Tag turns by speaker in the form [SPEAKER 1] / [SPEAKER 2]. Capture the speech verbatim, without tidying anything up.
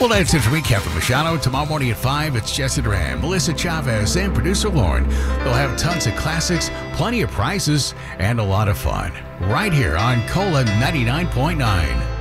[SPEAKER 1] Well, that's it for me, Kevin Machado. Tomorrow morning at five, it's Jesse Duran, Melissa Chavez, and producer Lauren. They'll have tons of classics, plenty of prizes, and a lot of fun. Right here on Cola ninety-nine point nine.